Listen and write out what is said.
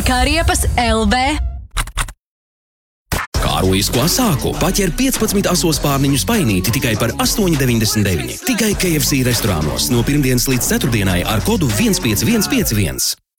un kariepas LB. Kārojisko asāku paķer 15 asos pārniņu spainīti tikai par 8,99. Tikai KFC restorānos no pirmdienas līdz ceturtdienai ar kodu 15151.